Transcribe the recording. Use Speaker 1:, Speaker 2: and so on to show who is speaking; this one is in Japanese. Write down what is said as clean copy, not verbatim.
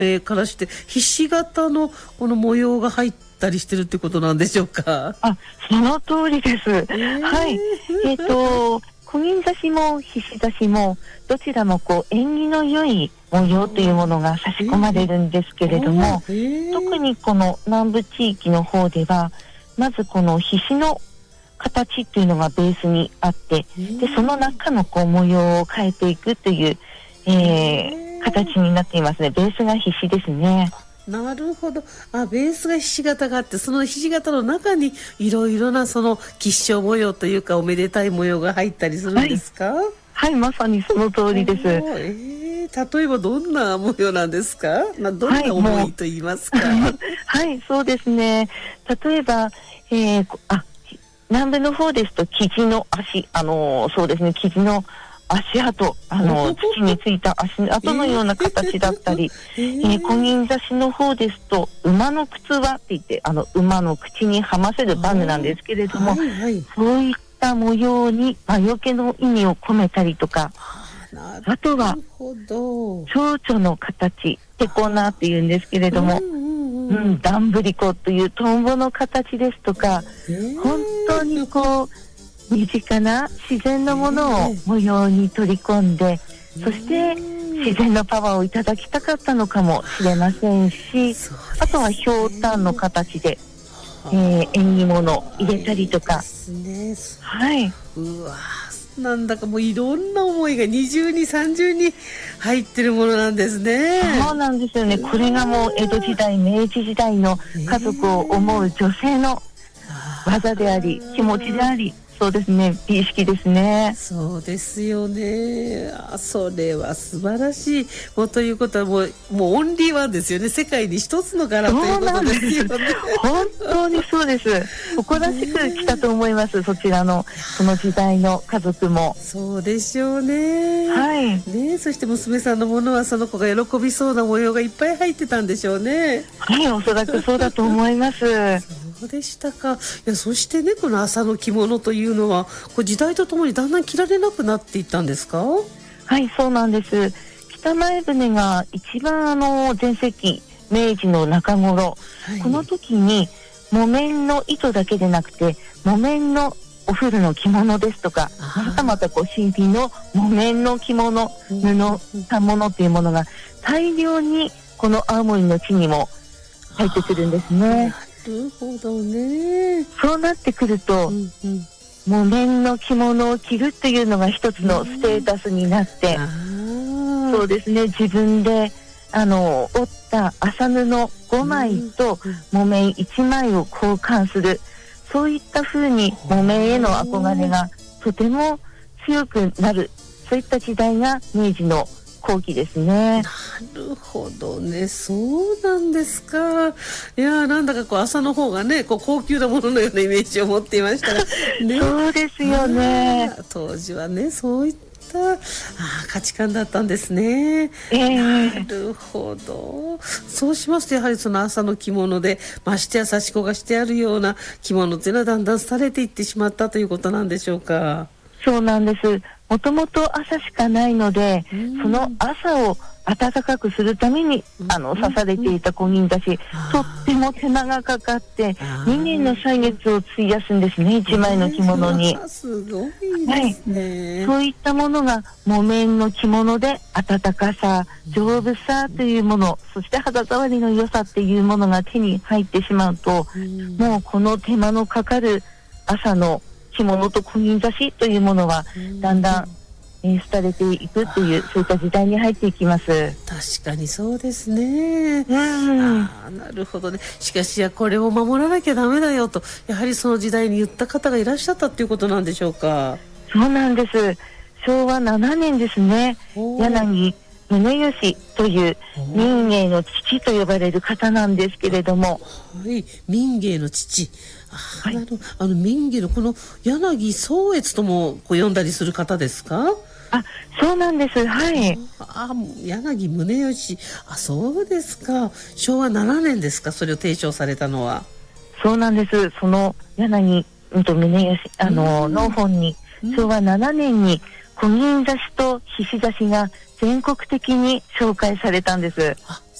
Speaker 1: からしてひし形のこの模様が入ったりしてるってことなんでしょうか？
Speaker 2: その通りです。はい。小銀刺しもひし刺しもどちらも縁起の良い模様というものが差し込まれるんですけれども、特にこの南部地域の方ではまずこのひしの形っていうのがベースにあって、でその中の模様を変えていくという、形になっていますね。ベースがひしですね。
Speaker 1: なるほど。ベースがひし形があって、そのひし形の中にいろいろなその吉祥模様というかおめでたい模様が入ったりするんですか？
Speaker 2: はい、まさにその通りです。
Speaker 1: 例えばどんな模様なんですか？どんな思いと言いますか？
Speaker 2: はい、そうですね。例えば、南部の方ですと生地の足、そうですね、生地の足跡、土についた足跡のような形だったり、小銀刺しの方ですと馬の靴輪って言って、馬の口にはませるバネなんですけれども、そういった模様に魔除けの意味を込めたりとか、あとは蝶々の形、テコナっていうんですけれども、ダンブリコというトンボの形ですとか、本当に身近な自然のものを模様に取り込んで、そして自然のパワーをいただきたかったのかもしれませんし、あとはひょうたんの形で、縁起物を入れたりとか、はい。
Speaker 1: うわ、なんだかもういろんな思いが二重に三重に入ってるものなんですね。
Speaker 2: そうなんですよね。これがもう江戸時代、明治時代の家族を思う女性の技であり、気持ちであり、そうですね、美意識ですね。
Speaker 1: そうですよね。それは素晴らしい。ということはもうオンリーワンですよね。世界に一つの柄ということですよね。
Speaker 2: 本当にそうです。誇らしく来たと思います。そちらのその時代の家族も。
Speaker 1: そうでしょうね。
Speaker 2: はい。
Speaker 1: ね、そして娘さんのものはその子が喜びそうな模様がいっぱい入ってたんでしょうね。
Speaker 2: はい、おそらくそうだと思います。
Speaker 1: そうでしたか。そしてね、この麻の着物というのは時代とともにだんだん着られなくなっていったんですか？
Speaker 2: はい、そうなんです。北前船が一番全盛期、明治の中頃、この時に木綿の糸だけでなくて木綿のお古の着物ですとか、また新品の木綿の着物、布、反物というものが大量にこの青森の地にも入ってくるんですね。
Speaker 1: なるほどね。
Speaker 2: そうなってくると、木綿の着物を着るっていうのが一つのステータスになって、そうですね、自分で織った麻布5枚と木綿1枚を交換する、そういった風に木綿への憧れがとても強くなる、そういった時代が明治の後期ですね。
Speaker 1: なるほどね、そうなんですか。いや、なんだか麻の方がね、高級なもののようなイメージを持っていましたが、ね、
Speaker 2: そうですよね。
Speaker 1: 当時はね、そういった価値観だったんですね。なるほど。そうしますと、やはりその麻の着物でましてや刺し子がしてあるような着物っていうのはだんだん廃れていってしまったということなんでしょうか？
Speaker 2: そうなんです。もともと朝しかないので、その朝を暖かくするために刺されていた小銀刺し、とっても手間がかかって2年の歳月を費やすんですね、1枚の着物に。
Speaker 1: すごいですね。
Speaker 2: そういったものが木綿の着物で暖かさ、丈夫さというもの、そして肌触りの良さっていうものが手に入ってしまうと、もうこの手間のかかる朝の着物と小銀刺しというものはだんだん廃れていくっていう、そういった時代に入っていきます。
Speaker 1: 確かにそうですね。なるほどね。しかしこれを守らなきゃダメだよと、やはりその時代に言った方がいらっしゃったっていうことなんでしょうか？
Speaker 2: そうなんです。昭和7年ですね、柳宗悦という民芸の父と呼ばれる方なんですけれども、
Speaker 1: 民芸の父、民芸のこの柳宗悦とも呼んだりする方ですか？
Speaker 2: そうなんです。はい。
Speaker 1: 柳宗悦、そうですか。昭和7年ですか、それを提唱されたのは。
Speaker 2: そうなんです。その柳宗悦の本に、昭和7年に小銀刺しとひし刺しが全国的に紹介されたんです。